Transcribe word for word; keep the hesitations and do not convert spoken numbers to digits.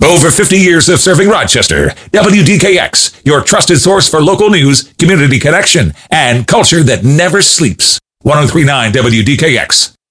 Over fifty years of serving Rochester. W D K X, your trusted source for local news, community connection, and culture that never sleeps. one oh three point nine W D K X.